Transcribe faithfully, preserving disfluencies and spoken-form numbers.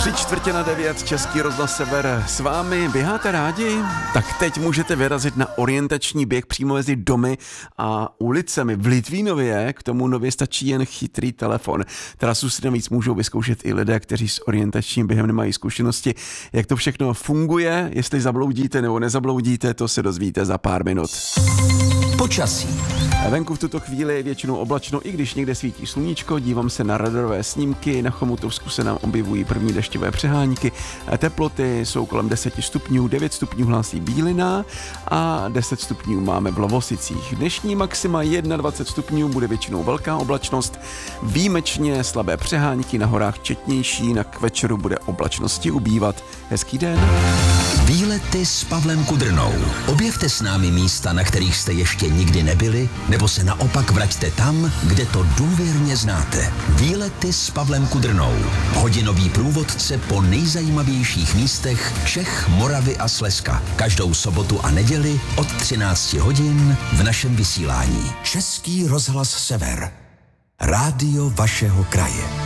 Tři čtvrtě na devět, Český rozhlas Sever s vámi. Běháte rádi? Tak teď můžete vyrazit na orientační běh přímo mezi domy a ulicemi. V Litvínově k tomu nově stačí jen chytrý telefon. Trasu si navíc můžou vyzkoušet i lidé, kteří s orientačním během nemají zkušenosti. Jak to všechno funguje, jestli zabloudíte nebo nezabloudíte, to se dozvíte za pár minut. Počasí. Venku v tuto chvíli je většinou oblačno, i když někde svítí sluníčko, dívám se na radarové snímky, na Chomutovsku se nám objevují první dešťové přehánky, teploty jsou kolem deset stupňů, devět stupňů hlásí Bílina a deset stupňů máme v Lovosicích. Dnešní maxima dvacet jedna stupňů, bude většinou velká oblačnost, výjimečně slabé přehánky, na horách četnější, na k večeru bude oblačnosti ubývat. Hezký den. Výlety s Pavlem Kudrnou. Objevte s námi místa, na kterých jste ještě nikdy nebyli, nebo se naopak vraťte tam, kde to důvěrně znáte. Výlety s Pavlem Kudrnou. Hodinový průvodce po nejzajímavějších místech Čech, Moravy a Slezska. Každou sobotu a neděli od třináct hodin v našem vysílání. Český rozhlas Sever. Rádio vašeho kraje.